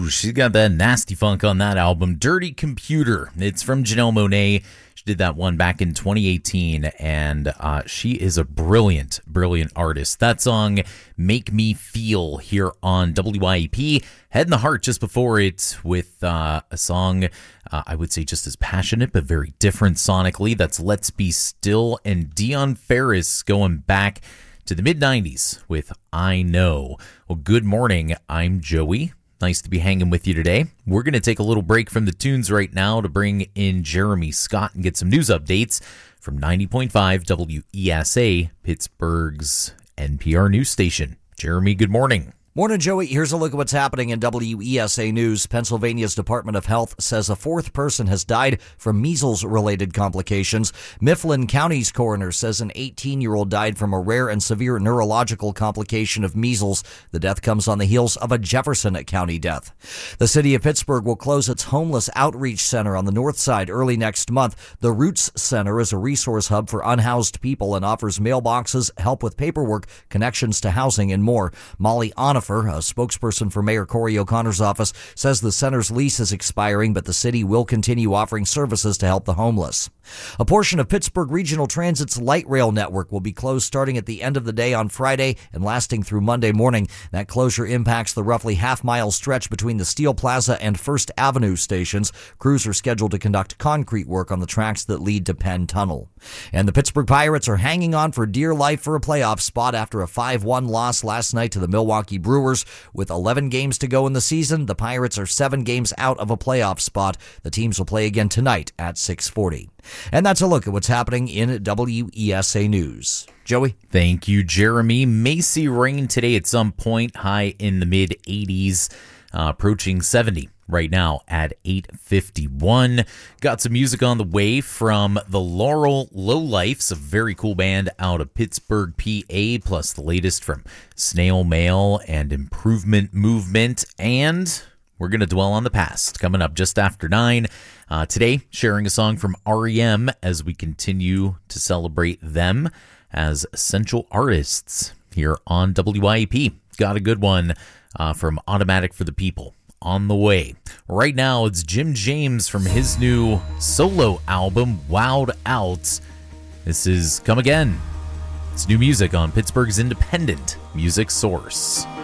She's got that nasty funk on that album, Dirty Computer. It's from Janelle Monáe. She did that one back in 2018, and she is a brilliant, brilliant artist. That song, Make Me Feel, here on WYEP. Head in the Heart just before it with a song, I would say just as passionate, but very different sonically. That's Let's Be Still, and Dion Ferris going back to the mid-90s with I Know. Well, good morning. I'm Joey. Nice to be hanging with you today. We're going to take a little break from the tunes right now to bring in Jeremy Scott and get some news updates from 90.5 WESA, Pittsburgh's NPR news station. Jeremy, good morning. Morning, Joey. Here's a look at what's happening in WESA News. Pennsylvania's Department of Health says a fourth person has died from measles-related complications. Mifflin County's coroner says an 18-year-old died from a rare and severe neurological complication of measles. The death comes on the heels of a Jefferson County death. The city of Pittsburgh will close its homeless outreach center on the north side early next month. The Roots Center is a resource hub for unhoused people and offers mailboxes, help with paperwork, connections to housing, and more. Molly Onifer, a spokesperson for Mayor Corey O'Connor's office, says the center's lease is expiring, but the city will continue offering services to help the homeless. A portion of Pittsburgh Regional Transit's light rail network will be closed starting at the end of the day on Friday and lasting through Monday morning. That closure impacts the roughly half-mile stretch between the Steel Plaza and First Avenue stations. Crews are scheduled to conduct concrete work on the tracks that lead to Penn Tunnel. And the Pittsburgh Pirates are hanging on for dear life for a playoff spot after a 5-1 loss last night to the Milwaukee Brewers. With 11 games to go in the season, the Pirates are 7 games out of a playoff spot. The teams will play again tonight at 6:40. And that's a look at what's happening in WESA News. Joey? Thank you, Jeremy. May see rain today at some point, high in the mid-80s, approaching 70 right now at 8:51. Got some music on the way from the Laurel Lowlifes, a very cool band out of Pittsburgh, PA, plus the latest from Snail Mail and Improvement Movement. And we're going to dwell on the past coming up just after 9. Today, sharing a song from REM as we continue to celebrate them as essential artists here on WYEP. Got a good one from Automatic for the People on the way. Right now, it's Jim James from his new solo album, Wowed Out. This is Come Again. It's new music on Pittsburgh's independent music source.